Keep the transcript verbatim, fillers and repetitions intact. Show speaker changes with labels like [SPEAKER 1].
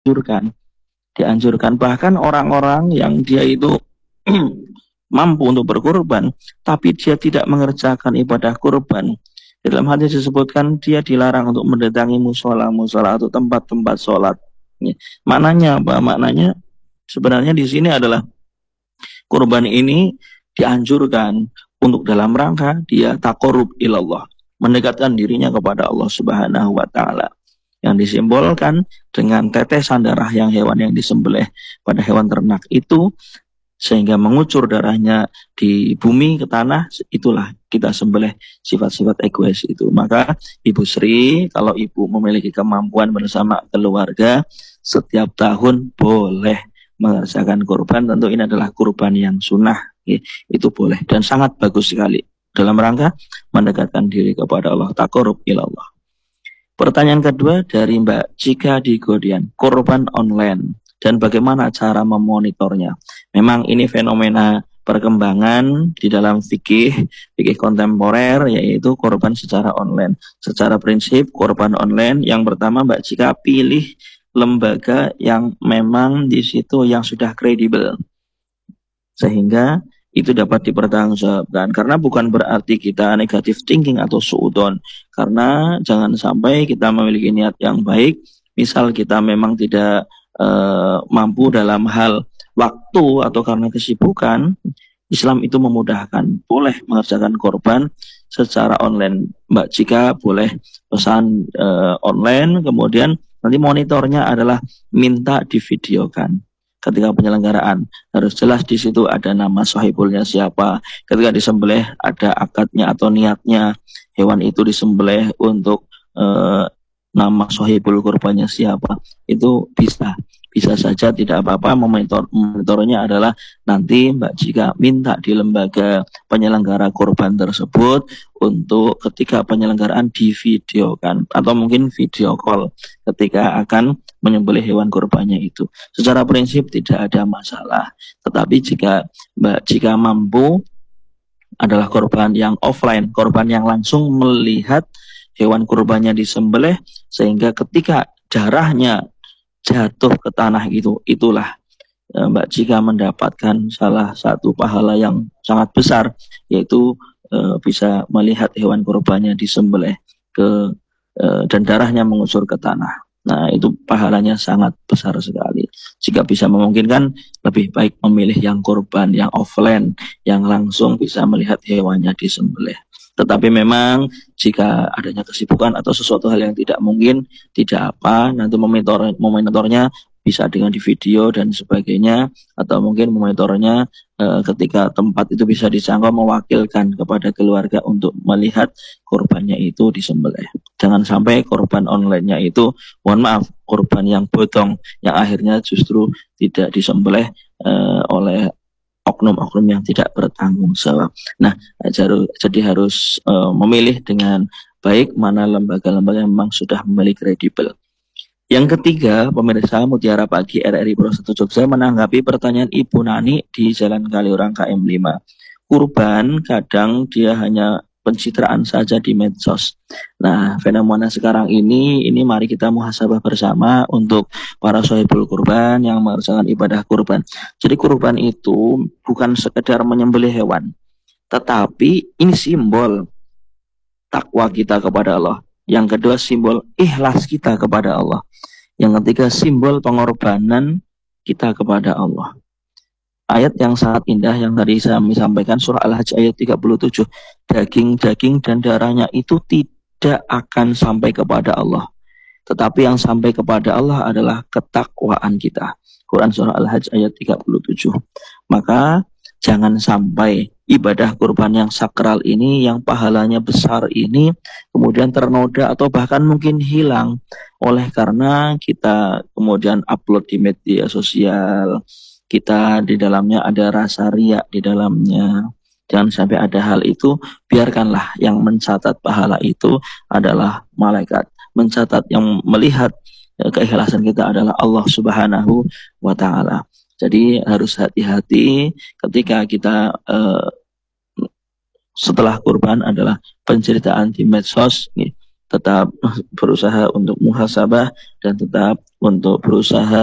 [SPEAKER 1] dianjurkan, dianjurkan bahkan orang-orang yang dia itu mampu untuk berkorban, tapi dia tidak mengerjakan ibadah kurban. Dalam hadis disebutkan dia dilarang untuk mendatangi musola-musola atau tempat-tempat sholat. Maknanya apa? Maknanya sebenarnya di sini adalah kurban ini dianjurkan untuk dalam rangka dia taqarrub ilallah, mendekatkan dirinya kepada Allah Subhanahu wa taala. Yang disimbolkan dengan tetesan darah yang hewan yang disembelih pada hewan ternak itu sehingga mengucur darahnya di bumi ke tanah, itulah kita sembelih sifat-sifat egois itu. Maka Ibu Sri, kalau Ibu memiliki kemampuan bersama keluarga, setiap tahun boleh mengerjakan kurban. Tentu ini adalah kurban yang sunnah, ya, itu boleh dan sangat bagus sekali dalam rangka mendekatkan diri kepada Allah, taqarrub ilallah. Pertanyaan kedua dari Mbak Cika di Godian, kurban online dan bagaimana cara memonitornya. Memang ini fenomena perkembangan di dalam fikih, fikih kontemporer, yaitu kurban secara online. Secara prinsip kurban online, yang pertama Mbak Cika pilih lembaga yang memang di situ yang sudah kredibel, sehingga itu dapat dipertanggungjawabkan. Karena bukan berarti kita negatif thinking atau suudon, karena jangan sampai kita memiliki niat yang baik, misal kita memang tidak uh, mampu dalam hal waktu atau karena kesibukan. Islam itu memudahkan, boleh mengerjakan korban secara online. Mbak Cika boleh pesan uh, online, kemudian nanti monitornya adalah minta divideokan. Ketika penyelenggaraan harus jelas di situ ada nama sahibulnya siapa. Ketika disembelih ada akadnya atau niatnya hewan itu disembelih untuk eh, nama sahibul kurbannya siapa. Itu bisa bisa saja, tidak apa-apa. Memonitor monitornya adalah nanti Mbak Cika minta di lembaga penyelenggara kurban tersebut untuk ketika penyelenggaraan divideokan atau mungkin video call ketika akan menyembelih hewan kurbannya itu. Secara prinsip tidak ada masalah. Tetapi jika Mbak Cika mampu adalah korban yang offline, korban yang langsung melihat hewan kurbannya disembelih, sehingga ketika darahnya jatuh ke tanah itu, itulah Mbak Cika mendapatkan salah satu pahala yang sangat besar, yaitu e, bisa melihat hewan kurbannya disembelih ke e, dan darahnya mengucur ke tanah. Nah, itu pahalanya sangat besar sekali. Jika bisa memungkinkan, lebih baik memilih yang kurban, yang offline, yang langsung bisa melihat hewannya disembelih. Tetapi memang jika adanya kesibukan atau sesuatu hal yang tidak mungkin, tidak apa, nanti memonitor, memonitornya bisa dengan di video dan sebagainya, atau mungkin memonitornya e, ketika tempat itu bisa dijangkau, mewakilkan kepada keluarga untuk melihat korbannya itu disembelih. Jangan sampai korban online-nya itu, mohon maaf, korban yang bodong, yang akhirnya justru tidak disembelih e, oleh oknum-oknum yang tidak bertanggung jawab. Nah, jadi harus e, memilih dengan baik mana lembaga-lembaga yang memang sudah memiliki kredibel. Yang ketiga, pemirsa Mutiara Pagi R R I Pro satu Jogja menanggapi pertanyaan Ibu Nani di Jalan Kaliurang K M lima. Kurban kadang dia hanya pencitraan saja di medsos. Nah, fenomena sekarang ini, ini mari kita muhasabah bersama untuk para sahibul kurban yang mengerjakan ibadah kurban. Jadi kurban itu bukan sekedar menyembelih hewan, tetapi ini simbol takwa kita kepada Allah. Yang kedua, simbol ikhlas kita kepada Allah. Yang ketiga, simbol pengorbanan kita kepada Allah. Ayat yang sangat indah yang tadi saya sampaikan, surah Al-Hajj ayat tiga puluh tujuh. Daging-daging dan darahnya itu tidak akan sampai kepada Allah. Tetapi yang sampai kepada Allah adalah ketakwaan kita. Quran surah Al-Hajj ayat tiga puluh tujuh. Maka jangan sampai ibadah kurban yang sakral ini, yang pahalanya besar ini, kemudian ternoda atau bahkan mungkin hilang oleh karena kita kemudian upload di media sosial, kita di dalamnya ada rasa riak di dalamnya. Jangan sampai ada hal itu, biarkanlah yang mencatat pahala itu adalah malaikat. Mencatat, yang melihat keikhlasan kita adalah Allah Subhanahu wa ta'ala. Jadi harus hati-hati ketika kita eh, setelah kurban adalah penceritaan di medsos, tetap berusaha untuk muhasabah dan tetap untuk berusaha